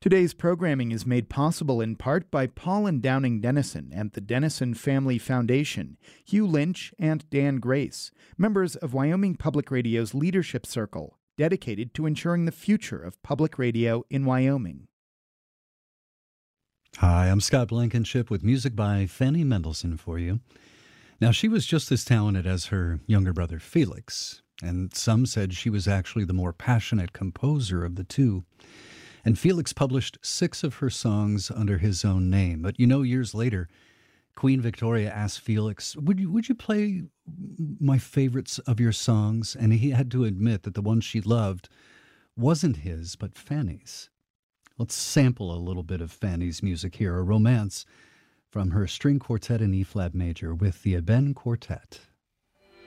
Today's programming is made possible in part by Paul and Downing Dennison and the Dennison Family Foundation, Hugh Lynch, and Dan Grace, members of Wyoming Public Radio's Leadership Circle, dedicated to ensuring the future of public radio in Wyoming. Hi, I'm Scott Blankenship with music by Fanny Mendelssohn for you. Now, she was just as talented as her younger brother Felix, and some said she was actually the more passionate composer of the two. And Felix published 6 of her songs under his own name. But years later, Queen Victoria asked Felix, would you play my favorites of your songs? And he had to admit that the one she loved wasn't his, but Fanny's. Let's sample a little bit of Fanny's music here, a romance from her string quartet in E-flat major with the Eben Quartet.